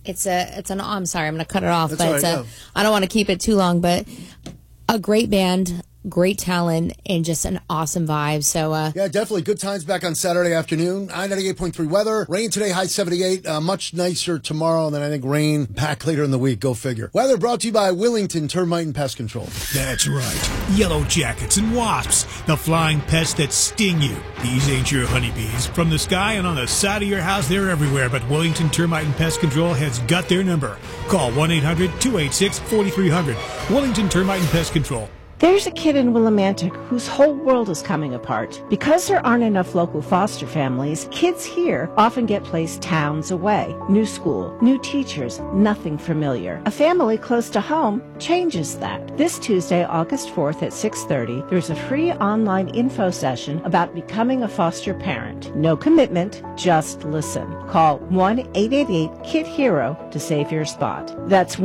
I'm sorry, I'm going to cut it off, That's but I don't want to keep it too long, but a great band, great talent, and just an awesome vibe. So yeah, definitely good times back on Saturday afternoon. I-98.3 weather. Rain today, high 78. Much nicer tomorrow, and then I think rain back later in the week. Go figure. Weather brought to you by Willington Termite and Pest Control. That's right. Yellow jackets and wasps, the flying pests that sting you. These ain't your honeybees. From the sky and on the side of your house, they're everywhere, but Willington Termite and Pest Control has got their number. Call 1-800-286-4300. Willington Termite and Pest Control. There's a kid in Willimantic whose whole world is coming apart. Because there aren't enough local foster families, kids here often get placed towns away. New school, new teachers, nothing familiar. A family close to home changes that. This Tuesday, August 4th at 6:30, there's a free online info session about becoming a foster parent. No commitment, just listen. Call 1-888-KID-HERO to save your spot. That's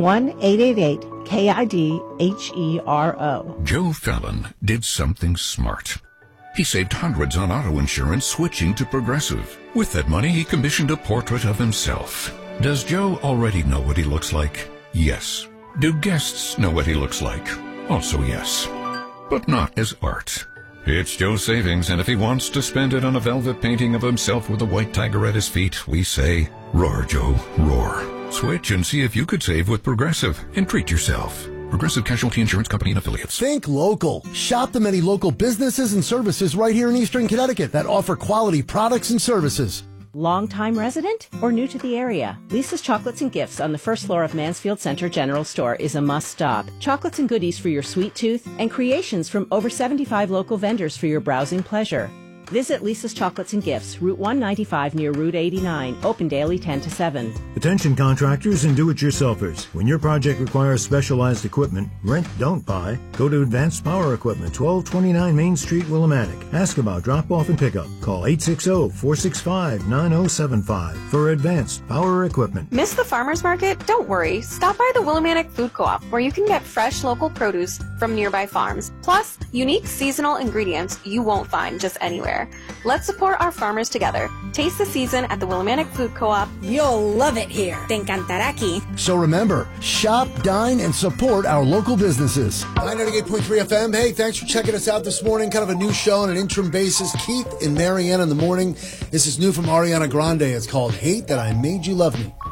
1-888-KIDHERO. Joe Fallon did something smart. He saved hundreds on auto insurance switching to Progressive. With that money, he commissioned a portrait of himself. Does Joe already know what he looks like? Yes. Do guests know what he looks like? Also yes. But not as art. It's Joe's savings, and if he wants to spend it on a velvet painting of himself with a white tiger at his feet, we say, roar, Joe, roar. Switch and see if you could save with Progressive and treat yourself. Progressive Casualty Insurance Company and Affiliates. Think local. Shop the many local businesses and services right here in Eastern Connecticut that offer quality products and services. Long-time resident or new to the area? Lisa's Chocolates and Gifts on the first floor of Mansfield Center General Store is a must-stop. Chocolates and goodies for your sweet tooth and creations from over 75 local vendors for your browsing pleasure. Visit Lisa's Chocolates and Gifts, Route 195 near Route 89, open daily 10 to 7. Attention contractors and do-it-yourselfers. When your project requires specialized equipment, rent, don't buy. Go to Advanced Power Equipment, 1229 Main Street, Willimantic. Ask about drop-off and pickup. Call 860-465-9075 for Advanced Power Equipment. Miss the farmer's market? Don't worry. Stop by the Willimantic Food Co-op, where you can get fresh local produce from nearby farms, plus unique seasonal ingredients you won't find just anywhere. Let's support our farmers together. Taste the season at the Willimantic Food Co-op. You'll love it here. Te encantará aquí. So remember, shop, dine, and support our local businesses. 98.3 FM. Hey, thanks for checking us out this morning. Kind of a new show on an interim basis. Keith and Marianne in the morning. This is new from Ariana Grande. It's called Hate That I Made You Love Me.